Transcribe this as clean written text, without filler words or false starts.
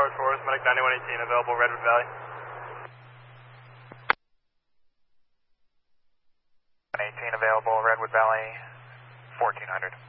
Dark Horse, Medic 9118, available Redwood Valley. 18 available, Redwood Valley, 1400.